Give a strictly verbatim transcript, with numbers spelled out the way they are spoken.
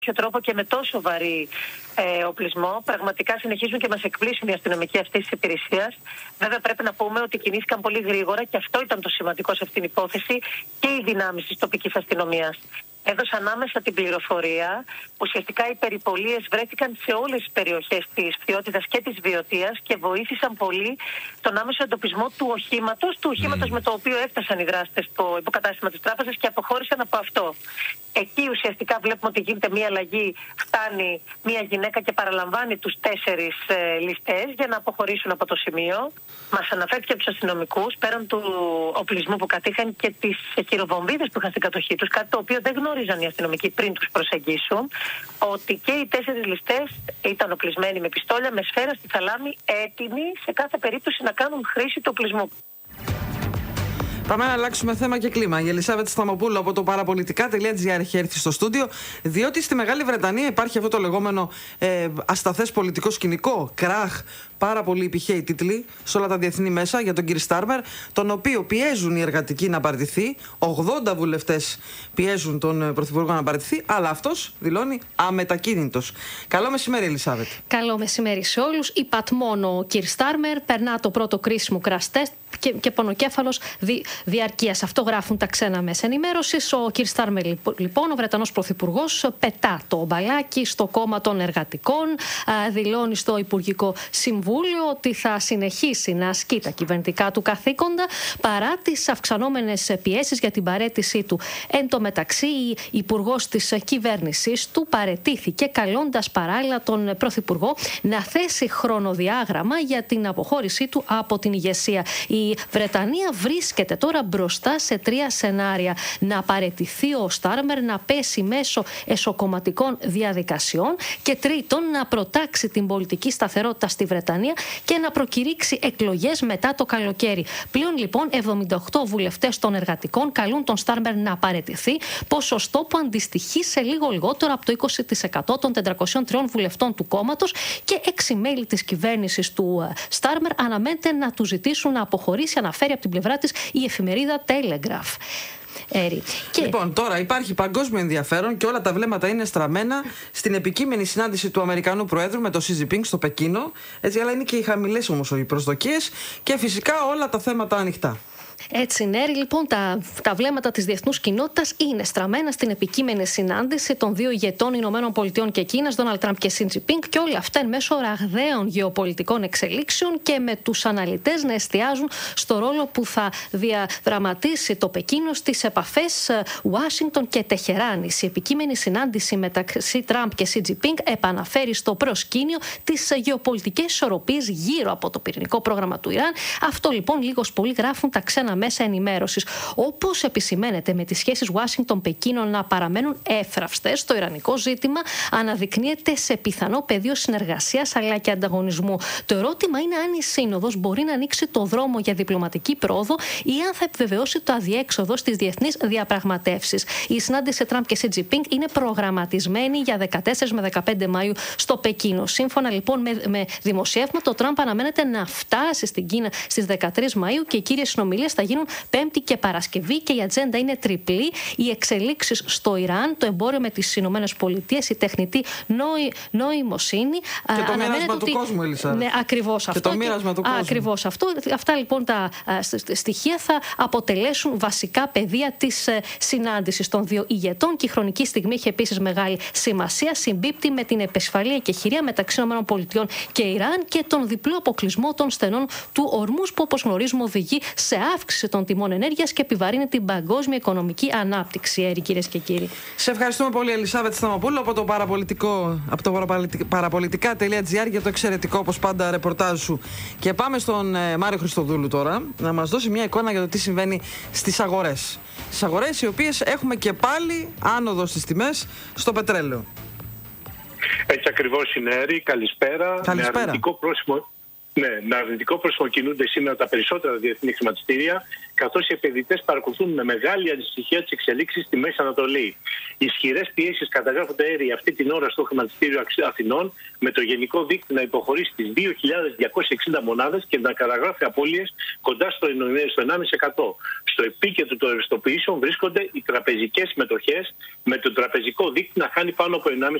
τέτοιο τρόπο και με τόσο βαρύ ε, οπλισμό. Πραγματικά συνεχίζουν και μας εκπλήσουν οι αστυνομικοί αυτής της υπηρεσίας. Βέβαια, πρέπει να πούμε ότι κινήθηκαν πολύ γρήγορα και αυτό ήταν το σημαντικό σε αυτήν την υπόθεση και οι δυνάμεις της τοπικής αστυνομίας. Έδωσαν άμεσα την πληροφορία. Ουσιαστικά οι περιπολίες βρέθηκαν σε όλες τις περιοχές της Φθιώτιδας και της Βιωτίας και βοήθησαν πολύ τον άμεσο εντοπισμό του οχήματος, του οχήματος mm. με το οποίο έφτασαν οι δράστες στο υποκατάστημα της τράπεζας και αποχώρησαν από αυτό. Εκεί ουσιαστικά βλέπουμε ότι γίνεται μια αλλαγή, φτάνει μια γυναίκα και παραλαμβάνει τους τέσσερις ε, ληστές για να αποχωρήσουν από το σημείο. Μας αναφέρθηκε από τους αστυνομικούς, πέραν του οπλισμού που κατήχαν και τις χειροβομβίδες που είχαν στην κατοχή τους, κάτι το οποίο δεν γνώριζαν οι αστυνομικοί πριν τους προσεγγίσουν, ότι και οι τέσσερις ληστές ήταν οπλισμένοι με πιστόλια, με σφαίρα στη θαλάμη, έτοιμοι σε κάθε περίπτωση να κάνουν χρήση του οπλισμού. Πάμε να αλλάξουμε θέμα και κλίμα. Η Ελισάβετ Σταμοπούλου από το παραπολιτικά τελεία τζι άρ έχει έρθει στο στούντιο, διότι στη Μεγάλη Βρετανία υπάρχει αυτό το λεγόμενο ε, ασταθές πολιτικό σκηνικό, κράχ. Πάρα πολλοί υπηχαίοι τίτλοι σε όλα τα διεθνή μέσα για τον κύριο Στάρμερ, τον οποίο πιέζουν οι εργατικοί να παραιτηθεί. ογδόντα βουλευτές πιέζουν τον Πρωθυπουργό να παραιτηθεί, αλλά αυτός δηλώνει αμετακίνητος. Καλό μεσημέρι, Ελισάβετ. Καλό μεσημέρι σε όλους. Υπατμόν ο κύριο Στάρμερ περνά το πρώτο κρίσιμο crash test και, και πονοκέφαλος δι, διαρκείας. Αυτό γράφουν τα ξένα μέσα ενημέρωσης. Ο κύριο Στάρμερ, λοιπόν, ο Βρετανός Πρωθυπουργός, πετά το μπαλάκι στο κόμμα των εργατικών, δηλώνει στο Υπουργικό Συμβούλιο ότι θα συνεχίσει να ασκεί τα κυβερνητικά του καθήκοντα παρά τις αυξανόμενες πιέσεις για την παραίτησή του. Εν τω μεταξύ, η υπουργός της κυβέρνησης του παραιτήθηκε, καλώντας παράλληλα τον Πρωθυπουργό να θέσει χρονοδιάγραμμα για την αποχώρησή του από την ηγεσία. Η Βρετανία βρίσκεται τώρα μπροστά σε τρία σενάρια: να παραιτηθεί ο Στάρμερ, να πέσει μέσω εσωκομματικών διαδικασιών και τρίτον, να προτάξει την πολιτική σταθερότητα στη Βρετανία και να προκηρύξει εκλογές μετά το καλοκαίρι. Πλέον λοιπόν εβδομήντα οκτώ βουλευτές των εργατικών καλούν τον Στάρμερ να παραιτηθεί, ποσοστό που αντιστοιχεί σε λίγο λιγότερο από το είκοσι τοις εκατό των τετρακοσίων τριών βουλευτών του κόμματος, και έξι μέλη της κυβέρνησης του Στάρμερ αναμένεται να του ζητήσουν να αποχωρήσει, αναφέρει από την πλευρά της η εφημερίδα Telegraph. Και... Λοιπόν, τώρα υπάρχει παγκόσμιο ενδιαφέρον και όλα τα βλέμματα είναι στραμμένα στην επικείμενη συνάντηση του Αμερικανού Προέδρου με τον Σι Τζινπίνγκ στο Πεκίνο. Έτσι, αλλά είναι και οι χαμηλές όμως οι προσδοκίες και φυσικά όλα τα θέματα ανοιχτά. Έτσι, ναι, λοιπόν, τα, τα βλέμματα της διεθνούς κοινότητας είναι στραμμένα στην επικείμενη συνάντηση των δύο ηγετών Ηνωμένων Πολιτειών και Κίνας, Ντόναλντ Τραμπ και Σι Τζινπίνγκ, και όλα αυτά εν μέσω ραγδαίων γεωπολιτικών εξελίξεων και με τους αναλυτές να εστιάζουν στο ρόλο που θα διαδραματίσει το Πεκίνο στις επαφές Ουάσιγκτον και Τεχεράνης. Η επικείμενη συνάντηση μεταξύ Τραμπ και Σι Τζινπίνγκ επαναφέρει στο προσκήνιο τις γεωπολιτικές ισορροπίες γύρω από το πυρηνικό πρόγραμμα του Ιράν. Αυτό λοιπόν λίγος πολύ γράφουν τα ξένα μέσα ενημέρωσης. Όπως επισημαίνεται, με τις σχέσεις Ουάσιγκτον-Πεκίνο να παραμένουν εύθραυστες, το ιρανικό ζήτημα αναδεικνύεται σε πιθανό πεδίο συνεργασίας αλλά και ανταγωνισμού. Το ερώτημα είναι αν η σύνοδος μπορεί να ανοίξει το δρόμο για διπλωματική πρόοδο ή αν θα επιβεβαιώσει το αδιέξοδο στις διεθνείς διαπραγματεύσεις. Η συνάντηση Τραμπ και Σι Τζινπίνγκ είναι προγραμματισμένη για δεκατέσσερις με δεκαπέντε Μαΐου στο Πεκίνο. Σύμφωνα λοιπόν με, με δημοσιεύματα, το Τραμπ αναμένεται να φτάσει στην Κίνα στις δεκατρείς Μαΐου και οι κύριες συνομιλίες θα γίνουν Πέμπτη και Παρασκευή και η ατζέντα είναι τριπλή: οι εξελίξεις στο Ιράν, το εμπόριο με τις Ηνωμένες Πολιτείες, η τεχνητή νοη, νοημοσύνη. Και το μοίρασμα του κόσμου, Ελισάβετ. Ναι, ακριβώς αυτό. Και το μοίρασμα του κόσμου. Ακριβώς αυτό. Αυτά λοιπόν τα α, στοιχεία θα αποτελέσουν βασικά πεδία της ε, συνάντησης των δύο ηγετών και η χρονική στιγμή έχει επίσης μεγάλη σημασία. Συμπίπτει με την επεσφαλή εκεχηρία μεταξύ ΗΠΑ και Ιράν και τον διπλό αποκλεισμό των στενών του ορμούς που, όπως γνωρίζουμε, οδηγεί σε αύξηση των τιμών ενέργειας και επιβαρύνει την παγκόσμια οικονομική ανάπτυξη. Έρη, κυρίες και κύριοι. Σε ευχαριστούμε πολύ, Ελισάβετ Σταμοπούλου, από το, παραπολιτικό, από το παραπολιτικά τελεία τζι άρ για το εξαιρετικό, όπως πάντα, ρεπορτάζ σου. Και πάμε στον ε, Μάριο Χριστοδούλου τώρα να μας δώσει μια εικόνα για το τι συμβαίνει στις αγορές. Στις αγορές οι οποίες έχουμε και πάλι άνοδο στις τιμές στο πετρέλαιο. Έτσι ακριβώς είναι, Έρη. Καλησπέρα. Καλησπέρα. Με αρνητικό πρόσημο... Ναι, με αρνητικό πρόσημο κινούνται σήμερα τα περισσότερα διεθνή χρηματιστήρια, καθώς οι επενδυτές παρακολουθούν με μεγάλη ανησυχία τις εξελίξεις στη Μέση Ανατολή. Ισχυρές πιέσεις καταγράφονται αέρια αυτή την ώρα στο χρηματιστήριο Αθηνών, με το γενικό δείκτη να υποχωρεί στις δύο χιλιάδες διακόσιες εξήντα μονάδες και να καταγράφει απώλειες κοντά στο ενάμιση τοις εκατό. Στο επίκεντρο των ρευστοποιήσεων βρίσκονται οι τραπεζικές μετοχές, με το τραπεζικό δείκτη να χάνει πάνω από ενάμιση